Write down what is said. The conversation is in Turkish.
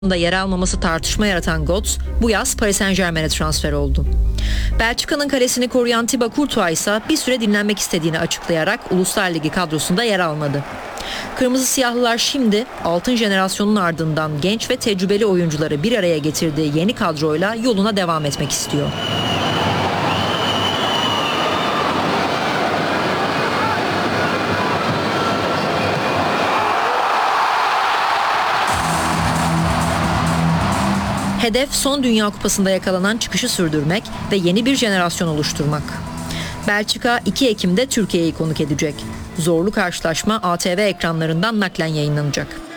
da yer almaması tartışma yaratan Götze bu yaz Paris Saint-Germain'e transfer oldu. Belçika'nın kalesini koruyan Thibaut Courtois ise bir süre dinlenmek istediğini açıklayarak Uluslar Ligi kadrosunda yer almadı. Kırmızı Siyahlılar şimdi altın jenerasyonun ardından genç ve tecrübeli oyuncuları bir araya getirdiği yeni kadroyla yoluna devam etmek istiyor. Hedef son Dünya Kupası'nda yakalanan çıkışı sürdürmek ve yeni bir jenerasyon oluşturmak. Belçika 2 Ekim'de Türkiye'yi konuk edecek. Zorlu karşılaşma ATV ekranlarından naklen yayınlanacak.